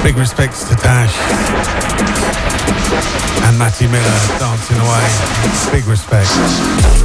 Big respects to Tash and Matty Miller dancing away. Big respect.